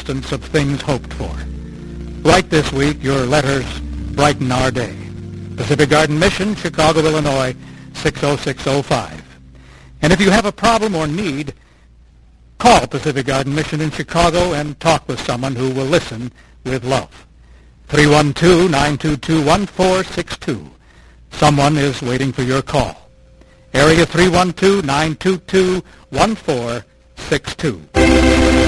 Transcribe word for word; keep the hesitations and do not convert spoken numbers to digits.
substance of things hoped for. Write this week. Your letters brighten our day. Pacific Garden Mission, Chicago, Illinois, six oh six oh five. And if you have a problem or need, call Pacific Garden Mission in Chicago and talk with someone who will listen with love. three one two, nine two two, one four six two. Someone is waiting for your call. Area three one two, nine two two, one four six two.